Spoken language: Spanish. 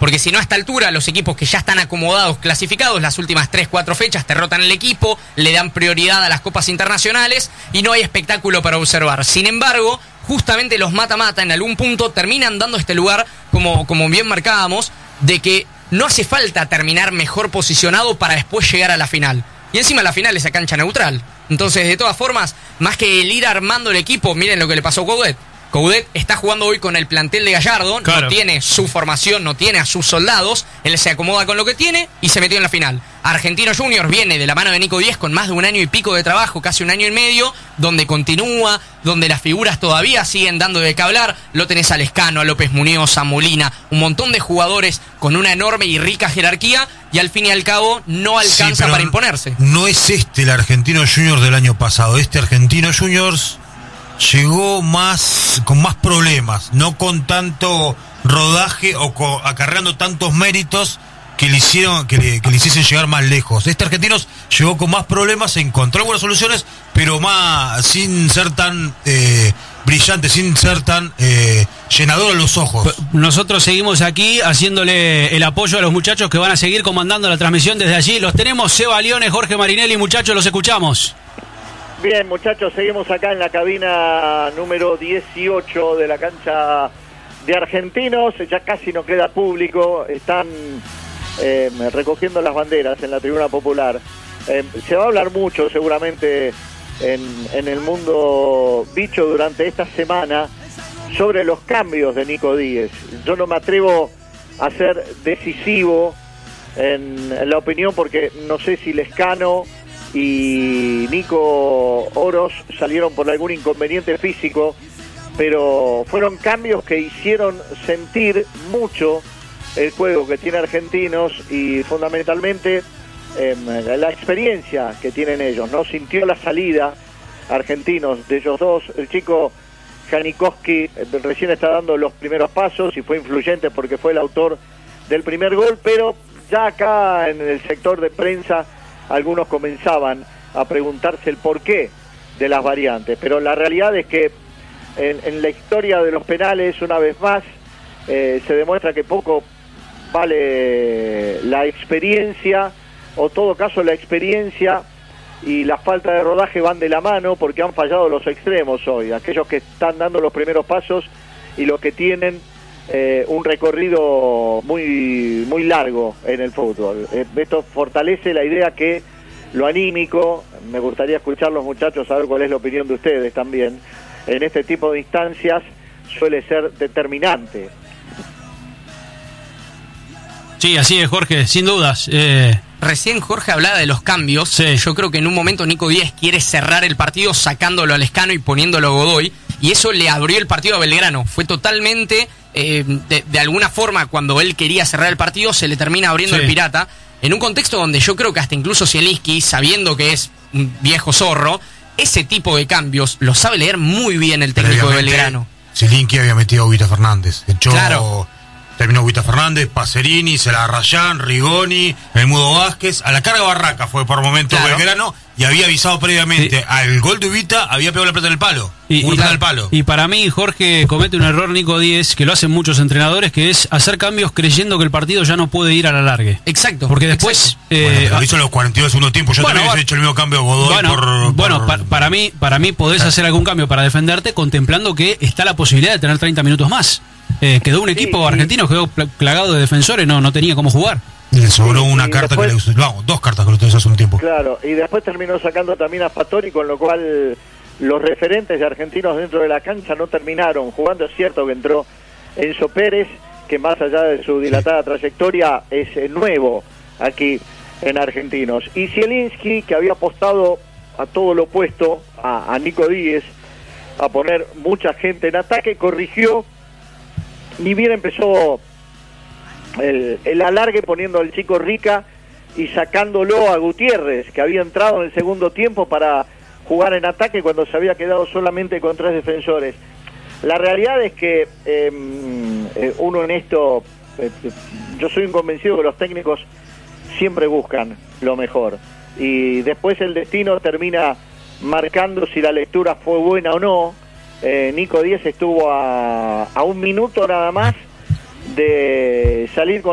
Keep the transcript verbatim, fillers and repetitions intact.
porque si no a esta altura los equipos que ya están acomodados, clasificados, las últimas tres, cuatro fechas te rotan el equipo, le dan prioridad a las copas internacionales y no hay espectáculo para observar. Sin embargo, justamente los mata-mata en algún punto terminan dando este lugar, como, como bien marcábamos, de que no hace falta terminar mejor posicionado para después llegar a la final. Y encima la final es a cancha neutral. Entonces, de todas formas, más que el ir armando el equipo, miren lo que le pasó a Coudet. Coudet está jugando hoy con el plantel de Gallardo, claro. No tiene su formación, no tiene a sus soldados, él se acomoda con lo que tiene y se metió en la final. Argentinos Juniors viene de la mano de Nico Díez con más de un año y pico de trabajo, casi un año y medio, donde continúa, donde las figuras todavía siguen dando de qué hablar. Lo tenés a Lescano, a López Muñoz, a Molina, un montón de jugadores con una enorme y rica jerarquía y al fin y al cabo no alcanza sí, para imponerse. No es este el Argentinos Juniors del año pasado, este Argentinos Juniors llegó más con más problemas, no con tanto rodaje o co- acarreando tantos méritos que le hicieron que le, que le hiciesen llegar más lejos. Este Argentinos llegó con más problemas, encontró algunas soluciones, pero más sin ser tan eh, brillante, sin ser tan eh, llenador a los ojos. Nosotros seguimos aquí haciéndole el apoyo a los muchachos que van a seguir comandando la transmisión desde allí. Los tenemos, Seba Leone, Jorge Marinelli, muchachos, los escuchamos. Bien, muchachos, seguimos acá en la cabina número dieciocho de la cancha de Argentinos. Ya casi no queda público, están eh, recogiendo las banderas en la tribuna popular. Eh, se va a hablar mucho seguramente en, en el mundo bicho durante esta semana sobre los cambios de Nico Díez. Yo no me atrevo a ser decisivo en, en la opinión porque no sé si Lescano y Nico Oros salieron por algún inconveniente físico, pero fueron cambios que hicieron sentir mucho el juego que tiene Argentinos y fundamentalmente eh, la experiencia que tienen ellos, ¿no? Sintió la salida Argentinos de ellos dos. El chico Janikowski eh, recién está dando los primeros pasos y fue influyente porque fue el autor del primer gol, pero ya acá en el sector de prensa algunos comenzaban a preguntarse el porqué de las variantes, pero la realidad es que en, en la historia de los penales, una vez más, eh, se demuestra que poco vale la experiencia, o todo caso la experiencia y la falta de rodaje van de la mano porque han fallado los extremos hoy, aquellos que están dando los primeros pasos y los que tienen Eh, un recorrido muy muy largo en el fútbol. Eh, esto fortalece la idea que lo anímico, me gustaría escuchar los muchachos, saber cuál es la opinión de ustedes también, en este tipo de instancias suele ser determinante. Sí, así es, Jorge, sin dudas. Eh... Recién Jorge hablaba de los cambios. Sí. Yo creo que en un momento Nico Díez quiere cerrar el partido sacándolo a Lescano y poniéndolo a Godoy, y eso le abrió el partido a Belgrano. Fue totalmente, eh, de, de alguna forma, cuando él quería cerrar el partido, se le termina abriendo sí. el Pirata, en un contexto donde yo creo que hasta incluso Zielinski, sabiendo que es un viejo zorro, ese tipo de cambios lo sabe leer muy bien el técnico de Belgrano. Zielinski había metido a Huita Fernández. Echó... Claro. Terminó Huita Fernández, Pacerini, se la Rayán, Rigoni, el Mudo Vázquez. A la carga Barraca fue por momento claro. Belgrano y había avisado previamente. Sí. Al gol de Huita había pegado la pelota en el palo. Y, una y, pelota en el palo. Y para mí, Jorge comete un error, Nico Díez, que lo hacen muchos entrenadores, que es hacer cambios creyendo que el partido ya no puede ir a la largue. Exacto. Porque después. Eh, bueno, pero lo hizo en los cuarenta y dos segundos tiempo. Yo bueno, también he hecho el mismo cambio a Godoy bueno, por. Bueno, por... Pa, para mí, para mí podés hacer algún cambio para defenderte, contemplando que está la posibilidad de tener treinta minutos más. Eh, quedó un equipo sí, argentino, quedó plagado de defensores, no, no tenía cómo jugar. Y le sobró sí, una carta después, que le usó, vamos, dos cartas que le utilizó hace un tiempo. Claro, y después terminó sacando también a Fattori, con lo cual los referentes de argentinos dentro de la cancha no terminaron jugando. Es cierto que entró Enzo Pérez, que más allá de su dilatada trayectoria es eh, nuevo aquí en Argentinos. Y Zielinski, que había apostado a todo lo opuesto, a, a Nico Díez, a poner mucha gente en ataque, corrigió. Ni bien empezó el, el alargue poniendo al chico Rica y sacándolo a Gutiérrez, que había entrado en el segundo tiempo para jugar en ataque cuando se había quedado solamente con tres defensores. La realidad es que eh, uno en esto, eh, yo soy un convencido que los técnicos siempre buscan lo mejor y después el destino termina marcando si la lectura fue buena o no. Eh, Nico Díez estuvo a, a un minuto nada más de salir con